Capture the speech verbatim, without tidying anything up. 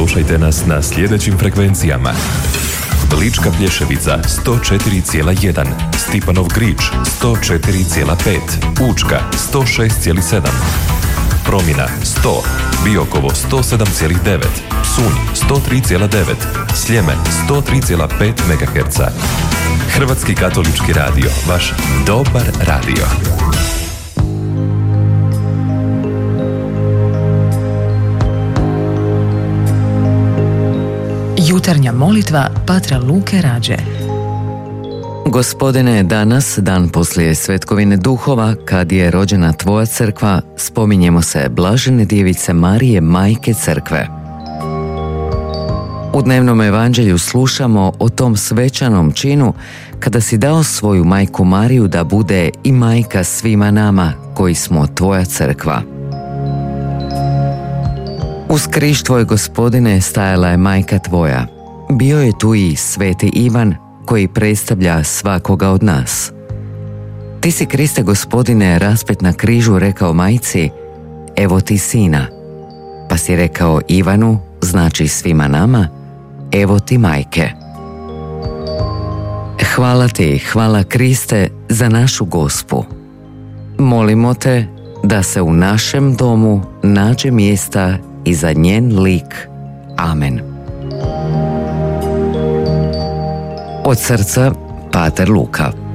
Slušajte nas na sljedećim frekvencijama: Lička Plješevica sto četiri zarez jedan, Stipanov Grič sto četiri zarez pet, Učka sto šest zarez sedam, Promina sto, Biokovo sto sedam zarez devet, Psunj sto tri zarez devet, Sljeme sto tri zarez pet megaherca. Hrvatski katolički radio, vaš dobar radio. Jutarnja molitva Patra Luke Rađe. Gospodine, danas, dan poslije Svetkovine duhova, kad je rođena Tvoja crkva, spominjemo se Blažene djevice Marije, majke crkve. U dnevnom evanđelju slušamo o tom svečanom činu kada si dao svoju majku Mariju da bude i majka svima nama koji smo Tvoja crkva. Uz križ Tvoj, Gospodine, stajala je majka Tvoja. Bio je tu i sveti Ivan, koji predstavlja svakoga od nas. Ti si, Kriste Gospodine, raspet na križu, rekao majci: evo ti sina. Pa si rekao Ivanu, znači svima nama: evo ti majke. Hvala ti, hvala Kriste, za našu Gospu. Molimo te da se u našem domu nađe mjesta i za njen lik. Amen. Od srca, Pater Luka.